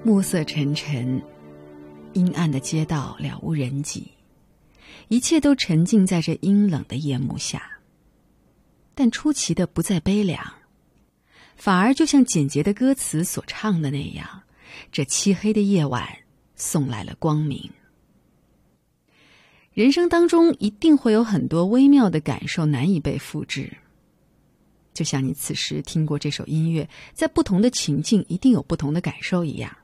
暮色沉沉，阴暗的街道了无人迹，一切都沉浸在这阴冷的夜幕下。但出奇的不再悲凉，反而就像简洁的歌词所唱的那样，这漆黑的夜晚送来了光明。人生当中一定会有很多微妙的感受难以被复制，就像你此时听过这首音乐，在不同的情境一定有不同的感受一样。